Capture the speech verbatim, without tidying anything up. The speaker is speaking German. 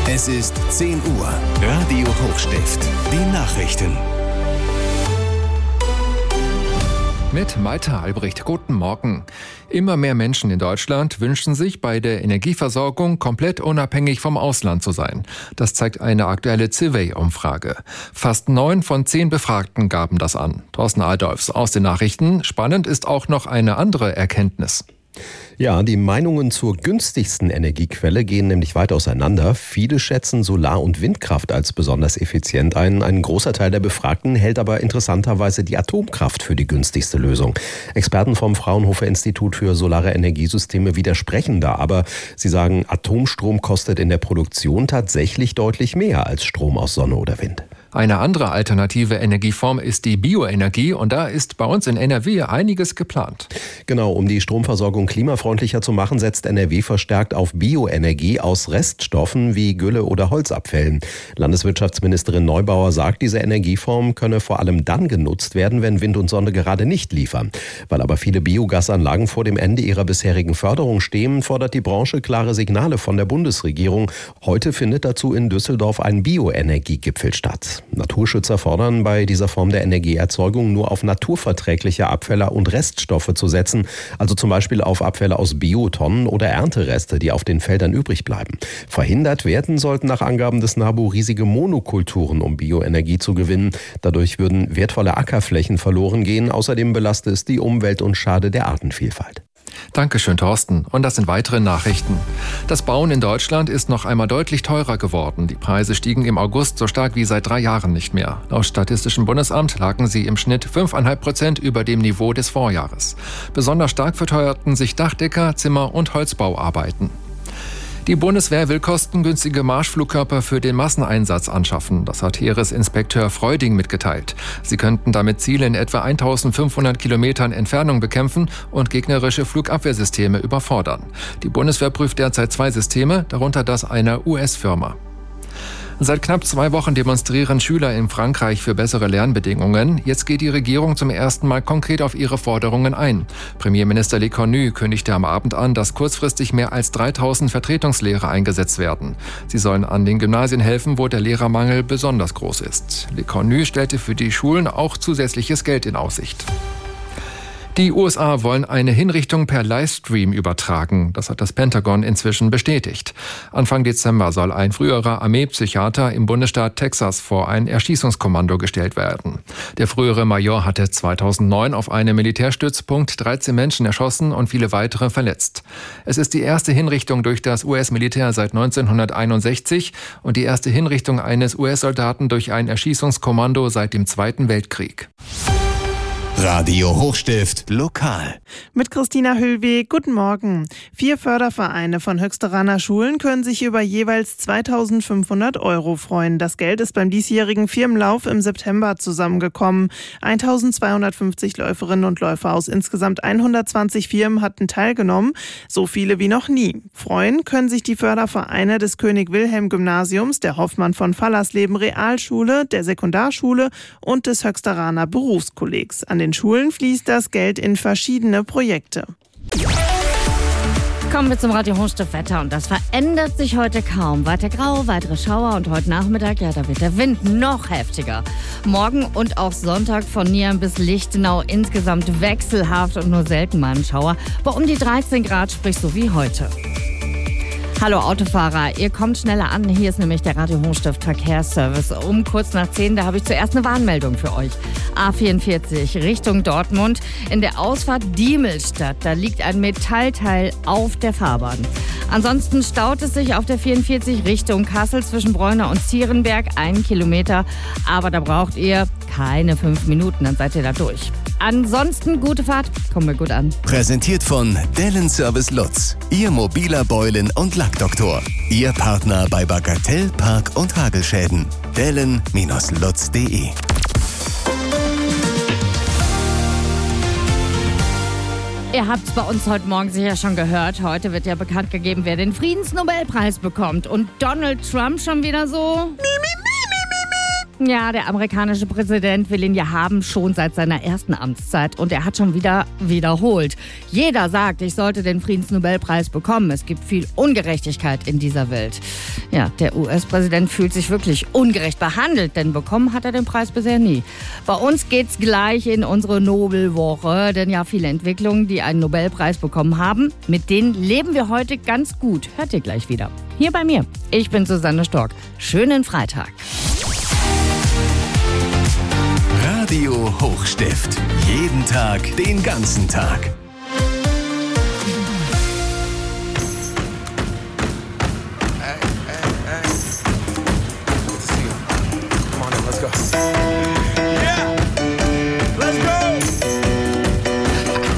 Es ist zehn Uhr. Radio Hochstift. Die Nachrichten. Mit Malte Albrecht. Guten Morgen. Immer mehr Menschen in Deutschland wünschen sich, bei der Energieversorgung komplett unabhängig vom Ausland zu sein. Das zeigt eine aktuelle Civey-Umfrage. Fast neun von zehn Befragten gaben das an. Thorsten Adolfs aus den Nachrichten. Spannend ist auch noch eine andere Erkenntnis. Ja, die Meinungen zur günstigsten Energiequelle gehen nämlich weit auseinander. Viele schätzen Solar- und Windkraft als besonders effizient ein. Ein großer Teil der Befragten hält aber interessanterweise die Atomkraft für die günstigste Lösung. Experten vom Fraunhofer Institut für Solare Energiesysteme widersprechen da, aber sie sagen, Atomstrom kostet in der Produktion tatsächlich deutlich mehr als Strom aus Sonne oder Wind. Eine andere alternative Energieform ist die Bioenergie und da ist bei uns in N R W einiges geplant. Genau, um die Stromversorgung klimafreundlicher zu machen, setzt N R W verstärkt auf Bioenergie aus Reststoffen wie Gülle oder Holzabfällen. Landeswirtschaftsministerin Neubauer sagt, diese Energieform könne vor allem dann genutzt werden, wenn Wind und Sonne gerade nicht liefern. Weil aber viele Biogasanlagen vor dem Ende ihrer bisherigen Förderung stehen, fordert die Branche klare Signale von der Bundesregierung. Heute findet dazu in Düsseldorf ein Bioenergiegipfel statt. Naturschützer fordern, bei dieser Form der Energieerzeugung nur auf naturverträgliche Abfälle und Reststoffe zu setzen, also zum Beispiel auf Abfälle aus Biotonnen oder Erntereste, die auf den Feldern übrig bleiben. Verhindert werden sollten nach Angaben des NABU riesige Monokulturen, um Bioenergie zu gewinnen. Dadurch würden wertvolle Ackerflächen verloren gehen. Außerdem belaste es die Umwelt und schade der Artenvielfalt. Dankeschön, Thorsten. Und das sind weitere Nachrichten. Das Bauen in Deutschland ist noch einmal deutlich teurer geworden. Die Preise stiegen im August so stark wie seit drei Jahren nicht mehr. Laut Statistischem Bundesamt lagen sie im Schnitt fünf Komma fünf Prozent über dem Niveau des Vorjahres. Besonders stark verteuerten sich Dachdecker, Zimmer- und Holzbauarbeiten. Die Bundeswehr will kostengünstige Marschflugkörper für den Masseneinsatz anschaffen. Das hat Heeresinspekteur Freuding mitgeteilt. Sie könnten damit Ziele in etwa eintausendfünfhundert Kilometern Entfernung bekämpfen und gegnerische Flugabwehrsysteme überfordern. Die Bundeswehr prüft derzeit zwei Systeme, darunter das einer U S-Firma. Seit knapp zwei Wochen demonstrieren Schüler in Frankreich für bessere Lernbedingungen. Jetzt geht die Regierung zum ersten Mal konkret auf ihre Forderungen ein. Premierminister Lecornu kündigte am Abend an, dass kurzfristig mehr als dreitausend Vertretungslehrer eingesetzt werden. Sie sollen an den Gymnasien helfen, wo der Lehrermangel besonders groß ist. Lecornu stellte für die Schulen auch zusätzliches Geld in Aussicht. Die U S A wollen eine Hinrichtung per Livestream übertragen. Das hat das Pentagon inzwischen bestätigt. Anfang Dezember soll ein früherer Armeepsychiater im Bundesstaat Texas vor ein Erschießungskommando gestellt werden. Der frühere Major hatte zweitausendneun auf einem Militärstützpunkt dreizehn Menschen erschossen und viele weitere verletzt. Es ist die erste Hinrichtung durch das U S-Militär seit neunzehnhunderteinundsechzig und die erste Hinrichtung eines U S-Soldaten durch ein Erschießungskommando seit dem Zweiten Weltkrieg. Radio Hochstift lokal. Mit Christina Hüllweg, guten Morgen. Vier Fördervereine von Höchsteraner Schulen können sich über jeweils zweitausendfünfhundert Euro freuen. Das Geld ist beim diesjährigen Firmenlauf im September zusammengekommen. eintausendzweihundertfünfzig Läuferinnen und Läufer aus insgesamt hundertzwanzig Firmen hatten teilgenommen, so viele wie noch nie. Freuen können sich die Fördervereine des König-Wilhelm-Gymnasiums, der Hoffmann von Fallersleben Realschule, der Sekundarschule und des Höchsteraner Berufskollegs. An den Schulen fließt das Geld in verschiedene Projekte. Kommen wir zum Radio Hochstift Wetter und das verändert sich heute kaum. Weiter grau, weitere Schauer und heute Nachmittag, ja, da wird der Wind noch heftiger. Morgen und auch Sonntag von Nieren bis Lichtenau insgesamt wechselhaft und nur selten mal ein Schauer. Bei um die dreizehn Grad, sprich so wie heute. Hallo Autofahrer, ihr kommt schneller an. Hier ist nämlich der Radio Hochstift Verkehrsservice. Um kurz nach zehn, da habe ich zuerst eine Warnmeldung für euch. A vierundvierzig Richtung Dortmund. In der Ausfahrt Diemelstadt, da liegt ein Metallteil auf der Fahrbahn. Ansonsten staut es sich auf der vierundvierzig Richtung Kassel zwischen Bräuner und Zierenberg. Einen Kilometer, aber da braucht ihr keine fünf Minuten, dann seid ihr da durch. Ansonsten gute Fahrt, kommen wir gut an. Präsentiert von Dellen Service Lutz, Ihr mobiler Beulen- und Lackdoktor. Ihr Partner bei Bagatell, Park- und Hagelschäden. Dellen Lutz punkt de. Ihr habt es bei uns heute Morgen sicher schon gehört. Heute wird ja bekannt gegeben, wer den Friedensnobelpreis bekommt. Und Donald Trump schon wieder so... Ja, der amerikanische Präsident will ihn ja haben, schon seit seiner ersten Amtszeit. Und er hat schon wieder wiederholt. Jeder sagt, ich sollte den Friedensnobelpreis bekommen. Es gibt viel Ungerechtigkeit in dieser Welt. Ja, der U S-Präsident fühlt sich wirklich ungerecht behandelt, denn bekommen hat er den Preis bisher nie. Bei uns geht's gleich in unsere Nobelwoche, denn ja, viele Entwicklungen, die einen Nobelpreis bekommen haben, mit denen leben wir heute ganz gut. Hört ihr gleich wieder. Hier bei mir. Ich bin Susanne Stork. Schönen Freitag. Radio Hochstift. Jeden Tag, den ganzen Tag.